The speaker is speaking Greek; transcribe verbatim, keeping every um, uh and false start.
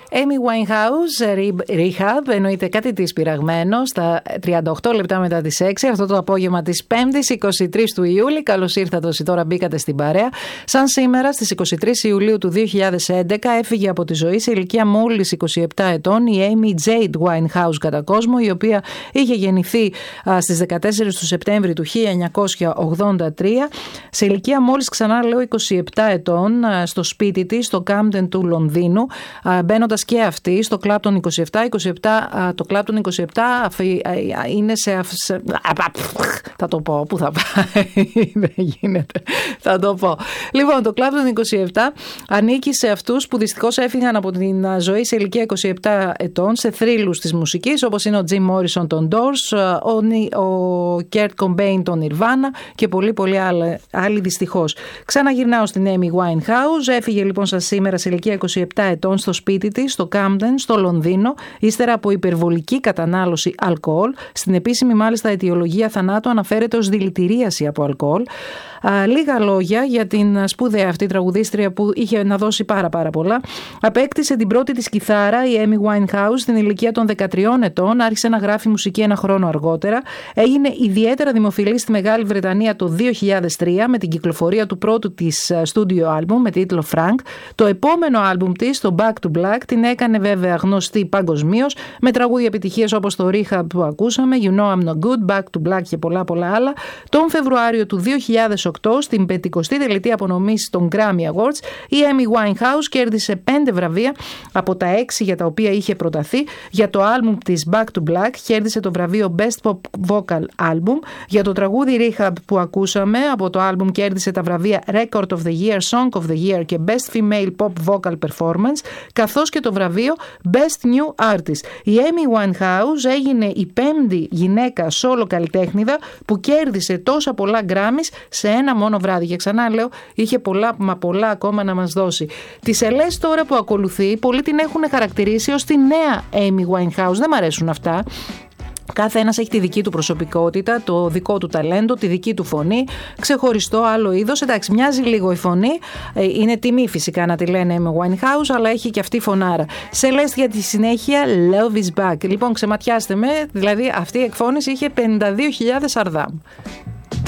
Amy Winehouse, Rehab, εννοείται κάτι της πειραγμένο, στα τριάντα οκτώ λεπτά μετά τις έξι, αυτό το απόγευμα της πέμπτης, εικοστή τρίτη του Ιούλη. Καλώς ήρθατε όσοι τώρα μπήκατε στην παρέα. Σαν σήμερα, στις εικοστή τρίτη Ιουλίου του δύο χιλιάδες έντεκα, έφυγε από τη ζωή σε ηλικία μόλις είκοσι επτά ετών η Amy Jade Winehouse κατά κόσμο, η οποία είχε γεννηθεί α, στις δεκατέσσερις του Σεπτέμβρη του χίλια εννιακόσια ογδόντα τρία, σε ηλικία μόλις, ξανά λέω, είκοσι επτά ετών, α, στο σπίτι της, στο Camden του Λονδίνου, μπαίνοντας και αυτή στο κλαμπ των είκοσι επτά. είκοσι επτά το κλαμπ των είκοσι επτά είναι σε, σε... Θα το πω, πού θα πάει, δεν γίνεται, θα το πω. Λοιπόν, το κλαμπ των είκοσι επτά ανήκει σε αυτούς που δυστυχώς έφυγαν από την ζωή σε ηλικία είκοσι επτά ετών, σε θρύλους της μουσικής, όπως είναι ο Jim Morrison των Doors, ο, ο Kurt Cobain των Nirvana και πολλοί πολλοί άλλοι, άλλοι δυστυχώς. Ξαναγυρνάω στην Amy Winehouse. Έφυγε λοιπόν σας σήμερα σε ηλικία είκοσι επτά ετών στο σπίτι της, στο Camden, στο Λονδίνο, ύστερα από υπερβολική κατανάλωση αλκοόλ. Στην επίσημη μάλιστα αιτιολογία θανάτου αναφέρεται ως δηλητηρίαση από αλκοόλ. Α, λίγα λόγια για την σπουδαία αυτή τραγουδίστρια που είχε να δώσει πάρα πάρα πολλά. Απέκτησε την πρώτη της κιθάρα η Amy Winehouse στην ηλικία των δεκατριών ετών, άρχισε να γράφει μουσική ένα χρόνο αργότερα. Έγινε ιδιαίτερα δημοφιλή στη Μεγάλη Βρετανία το δύο χιλιάδες τρία με την κυκλοφορία του πρώτου της στούντιο άλμπουμ με τίτλο Frank. Το επόμενο άλμπουμ της, το Back to Black, την έκανε βέβαια γνωστή παγκοσμίως με τραγούδια επιτυχίες όπως το Rehab που ακούσαμε, You Know I'm No Good, Back to Black και πολλά πολλά άλλα. Τον Φεβρουάριο του δύο χιλιάδες οκτώ, στην πεντηκοστή τελετή απονομής των Grammy Awards, η Amy Winehouse κέρδισε πέντε βραβεία από τα έξι για τα οποία είχε προταθεί. Για το άλμπουμ της Back to Black κέρδισε το βραβείο Best Pop Vocal Album. Για το τραγούδι Rehab που ακούσαμε από το άλμπουμ κέρδισε τα βραβεία Record of the Year, Song of the Year και Best Female Pop Vocal Performance, καθώς και το βραβείο Best New Artist. Η Amy Winehouse έγινε η πέμπτη γυναίκα solo καλλιτέχνηδα που κέρδισε τόσα πολλά Grammys σε ένα μόνο βράδυ. Και ξανά λέω, είχε πολλά μα πολλά ακόμα να μας δώσει. Τη Celeste τώρα που ακολουθεί, πολλοί την έχουν χαρακτηρίσει ως τη νέα Amy Winehouse. Δεν μ' αρέσουν αυτά. Κάθε ένας έχει τη δική του προσωπικότητα, το δικό του ταλέντο, τη δική του φωνή, ξεχωριστό άλλο είδος. Εντάξει, μοιάζει λίγο η φωνή, είναι τιμή φυσικά να τη λένε Amy Winehouse, αλλά έχει και αυτή φωνάρα. Celeste για τη συνέχεια, Love is Back. Λοιπόν, ξεματιάστε με, δηλαδή αυτή η εκφώνηση είχε πενήντα δύο χιλιάδες αρδάμ.